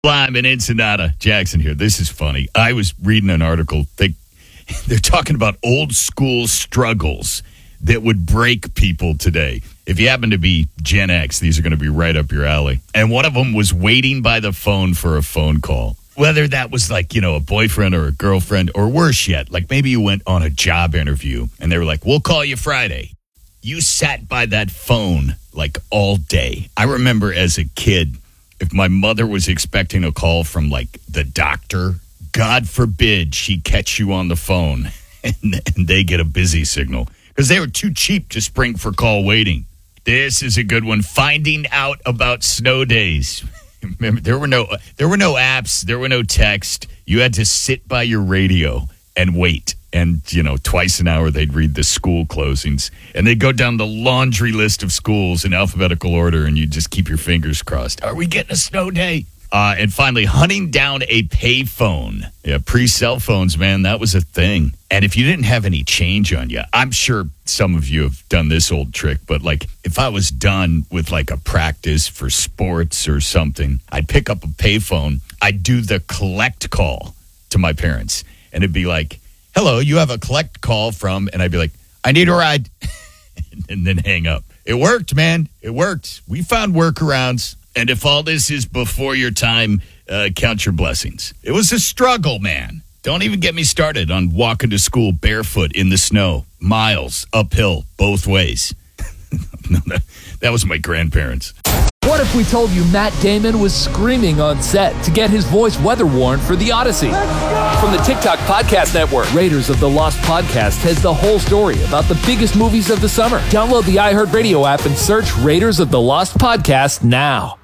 I'm in Ensenada. Jackson here. This is funny. I was reading an article. They're talking about old school struggles that would break people today. If you happen to be Gen X, these are going to be right up your alley. And one of them was waiting by the phone for a phone call. Whether that was like, a boyfriend or a girlfriend, or worse yet, like maybe you went on a job interview and they were like, we'll call you Friday. You sat by that phone like all day. I remember as a kid, if my mother was expecting a call from like the doctor, God forbid she catch you on the phone and they get a busy signal because they were too cheap to spring for call waiting. This is a good one. Finding out about snow days. Remember, there were no apps. There were no text. You had to sit by your radio and wait. And, twice an hour they'd read the school closings. And they'd go down the laundry list of schools in alphabetical order, and you'd just keep your fingers crossed. Are we getting a snow day? And finally, hunting down a payphone. Yeah, pre-cell phones, man, that was a thing. And if you didn't have any change on you, I'm sure some of you have done this old trick, but like if I was done with like a practice for sports or something, I'd pick up a payphone. I'd do the collect call to my parents, and it'd be like, hello, you have a collect call from, and I'd be like, I need a ride, and then hang up. It worked, man. It worked. We found workarounds. And if all this is before your time, count your blessings. It was a struggle, man. Don't even get me started on walking to school barefoot in the snow, miles uphill, both ways. No, that was my grandparents. What if we told you Matt Damon was screaming on set to get his voice weather-worn for The Odyssey? From the TikTok Podcast Network, Raiders of the Lost Podcast has the whole story about the biggest movies of the summer. Download the iHeartRadio app and search Raiders of the Lost Podcast now.